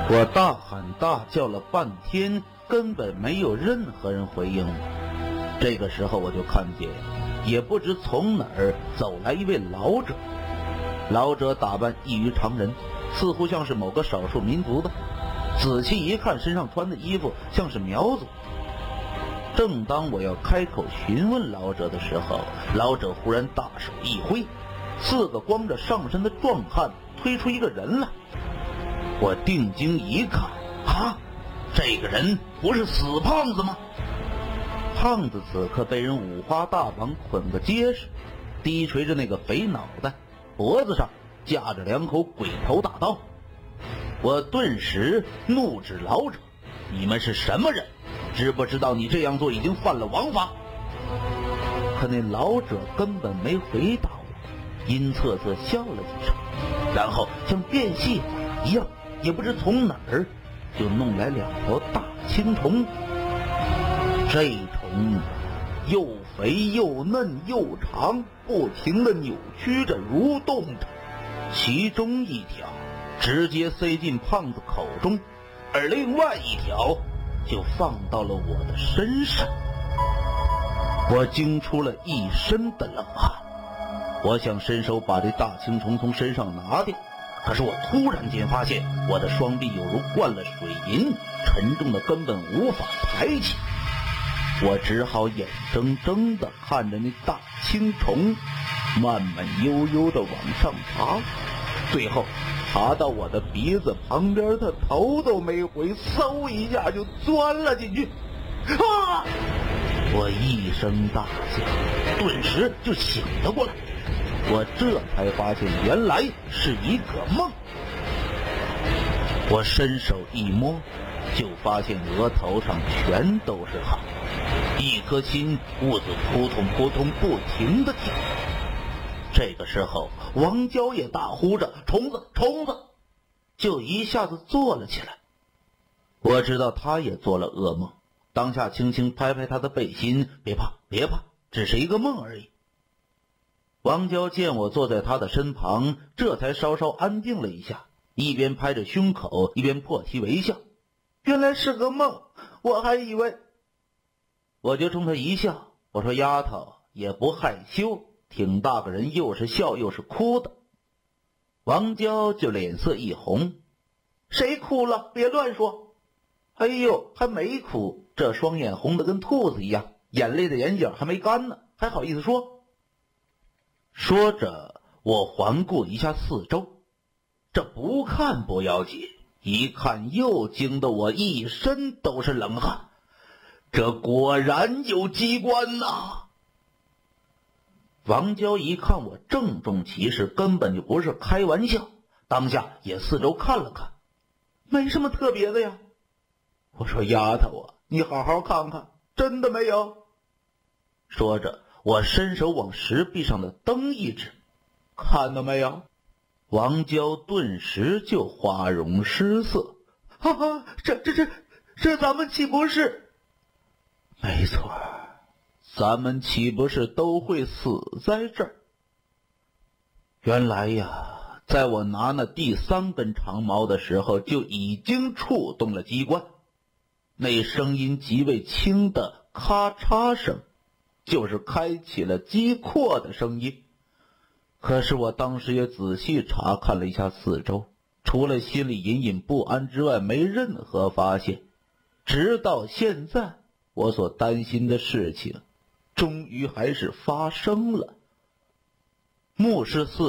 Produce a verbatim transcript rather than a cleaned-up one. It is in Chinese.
我大喊大叫了半天，根本没有任何人回应我。这个时候我就看见，也不知从哪儿走来一位老者。老者打扮异于常人，似乎像是某个少数民族的。仔细一看，身上穿的衣服像是苗族。正当我要开口询问老者的时候，老者忽然大手一挥，四个光着上身的壮汉推出一个人来。我定睛一看，啊，这个人不是死胖子吗？胖子此刻被人五花大绑捆个结实，低垂着那个肥脑袋，脖子上架着两口鬼头大刀。我顿时怒指老者：你们是什么人？知不知道你这样做已经犯了王法？可那老者根本没回答我，阴恻恻笑了几声，然后像变戏法一样，也不知从哪儿就弄来两条大青虫。这虫又肥又嫩又长，不停地扭曲着蠕动着，其中一条直接塞进胖子口中，而另外一条就放到了我的身上。我惊出了一身的冷汗，我想伸手把这大青虫从身上拿掉，可是我突然间发现我的双臂犹如灌了水银，沉重的根本无法抬起。我只好眼睁睁地看着那大青虫慢慢悠悠地往上爬，最后爬到我的鼻子旁边，他头都没回，嗖一下就钻了进去。啊！我一声大叫，顿时就醒了过来。我这才发现原来是一个梦。我伸手一摸，就发现额头上全都是汗，一颗心兀自扑通扑通不停地跳。这个时候王娇也大呼着虫子虫子，就一下子坐了起来。我知道他也做了噩梦，当下轻轻拍拍他的背心，别怕别怕，只是一个梦而已。王娇见我坐在他的身旁，这才稍稍安定了一下，一边拍着胸口一边破涕为笑，原来是个梦，我还以为……我就冲他一笑，我说丫头也不害羞，挺大个人又是笑又是哭的。王娇就脸色一红，谁哭了？别乱说。哎呦，还没哭，这双眼红得跟兔子一样，眼泪的眼角还没干呢，还好意思说？说着，我环顾一下四周，这不看不要紧，一看又惊得我一身都是冷汗。这果然有机关呐！王娇一看我郑重其事，根本就不是开玩笑，当下也四周看了看，没什么特别的呀。我说丫头啊，你好好看看，真的没有？说着，我伸手往石壁上的灯一指，看到没有？王娇顿时就花容失色，哈哈，这这这这咱们岂不是？没错，咱们岂不是都会死在这儿？原来呀，在我拿那第三根长矛的时候，就已经触动了机关。那声音极为轻的咔嚓声，就是开启了机括的声音。可是我当时也仔细查看了一下四周，除了心里隐隐不安之外，没任何发现。直到现在，我所担心的事情终于还是发生了。牧师寺